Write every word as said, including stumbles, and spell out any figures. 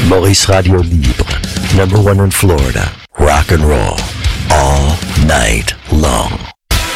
Maurice Radio Libre. Number one in Florida. Rock and roll. All night long.